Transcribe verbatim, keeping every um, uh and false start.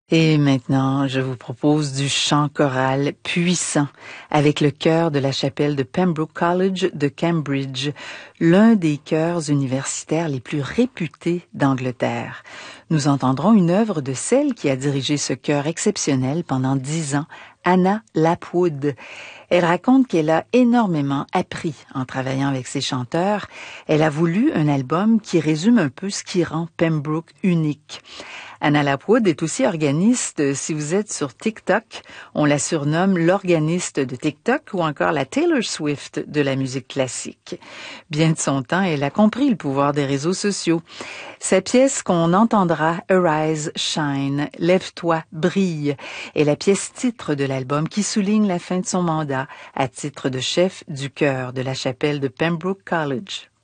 Et maintenant, je vous propose du chant choral puissant avec le chœur de la chapelle de Pembroke College de Cambridge, l'un des chœurs universitaires les plus réputés d'Angleterre. Nous entendrons une œuvre de celle qui a dirigé ce chœur exceptionnel pendant dix ans, Anna Lapwood. Elle raconte qu'elle a énormément appris en travaillant avec ses chanteurs. Elle a voulu un album qui résume un peu ce qui rend Pembroke unique. Anna Lapwood est aussi organiste. Si vous êtes sur TikTok, on la surnomme l'organiste de TikTok ou encore la Taylor Swift de la musique classique. Bien de son temps, elle a compris le pouvoir des réseaux sociaux. Sa pièce qu'on entendra, Arise, Shine, Lève-toi, brille, est la pièce titre de l'album qui souligne la fin de son mandat à titre de chef du chœur de la chapelle de Pembroke College.